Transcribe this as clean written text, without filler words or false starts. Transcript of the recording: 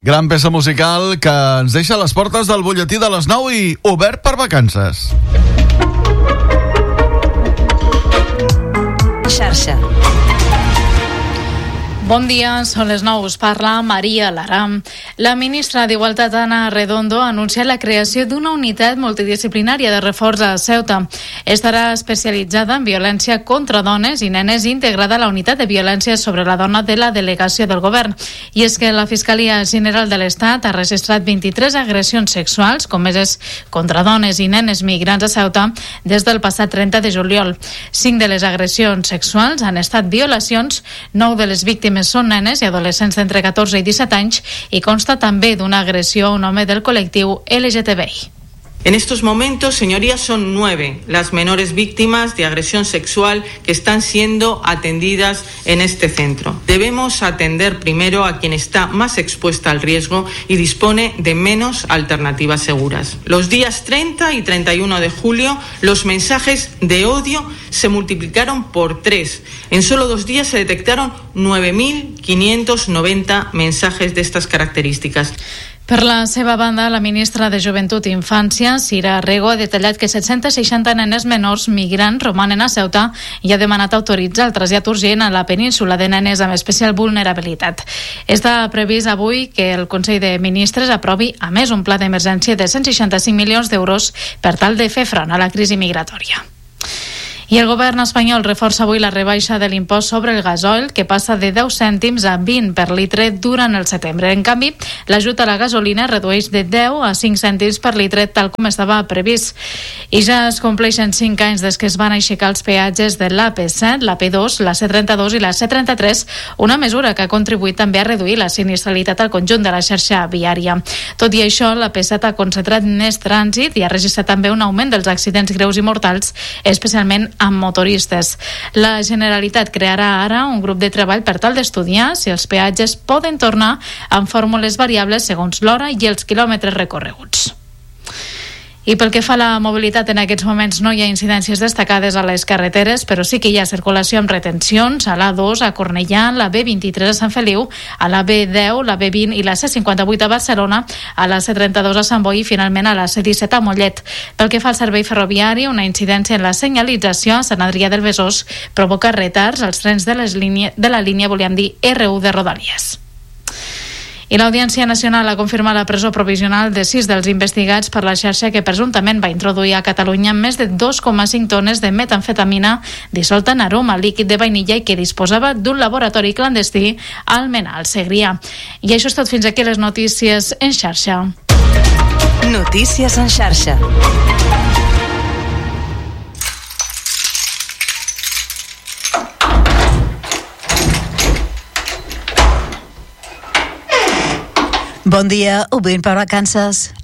Gran peça musical que ens deixa a les portes del butlletí de les 9 i obert per vacances. Xarxa. Bon dia, són les 9, us parla Maria Lara. La ministra d'Igualtat, Ana Redondo, ha anunciat la creació d'una unitat multidisciplinària de reforç a Ceuta. Estarà especialitzada en violència contra dones i nenes i integrada a la unitat de violència sobre la dona de la delegació del govern. I és que la Fiscalia General de l'Estat ha registrat 23 agressions sexuals comeses contra dones i nenes migrants a Ceuta des del passat 30 de juliol. 5 de les agressions sexuals han estat violacions, 9 de les víctimes són nenes i adolescents d'entre 14 i 17 anys i consta també d'una agressió a un home del col·lectiu LGTBI. En estos momentos, señorías, son 9 las menores víctimas de agresión sexual que están siendo atendidas en este centro. Debemos atender primero a quien está más expuesta al riesgo y dispone de menos alternativas seguras. Los días 30 y 31 de julio, los mensajes de odio se multiplicaron por 3. En solo 2 días se detectaron 9.590 mensajes de estas características. Per la seva banda, la ministra de Joventut i Infància, Sira Rego, ha detallat que 760 nenes menors migrants romanen a Ceuta i ha demanat autoritzar el trasllat urgent a la península de nenes amb especial vulnerabilitat. Està previst avui que el Consell de Ministres aprovi, a més, un pla d'emergència de 165 milions d'euros per tal de fer front a la crisi migratòria. I el govern espanyol reforça avui la rebaixa de l'impost sobre el gasoil, que passa de 10 cèntims a 20 per litre durant el setembre. En canvi, l'ajut a la gasolina redueix de 10 a 5 cèntims per litre, tal com estava previst. I ja es compleixen 5 anys des que es van aixecar els peatges de l'AP7, l'AP2, la C32 i la C33, una mesura que ha contribuït també a reduir la sinistralitat al conjunt de la xarxa viària. Tot i això, l'AP7 ha concentrat més trànsit i ha registrat també un augment dels accidents greus i mortals, especialment amb motoristes. La Generalitat crearà ara un grup de treball per tal d'estudiar si els peatges poden tornar amb fórmules variables segons l'hora i els quilòmetres recorreguts. I pel que fa a la mobilitat, en aquests moments no hi ha incidències destacades a les carreteres, però sí que hi ha circulació amb retencions a l'A2 a Cornellà, la B23 a Sant Feliu, a la B10, la B20 i la C58 a Barcelona, a la C32 a Sant Boi i finalment a la C17 a Mollet. Pel que fa al servei ferroviari, una incidència en la senyalització a Sant Adrià del Besòs provoca retards als trens de la línia, volíem dir, R1 de Rodalies. I l'Audiència Nacional ha confirmat la presó provisional de 6 dels investigats per la xarxa que presumptament va introduir a Catalunya més de 2,5 tones de metamfetamina dissolta en aroma líquid de vainilla i que disposava d'un laboratori clandestí a Almenar, al Segrià. I això és tot, fins aquí les notícies en xarxa. Notícies en xarxa. Bon dia, obrim per vacances.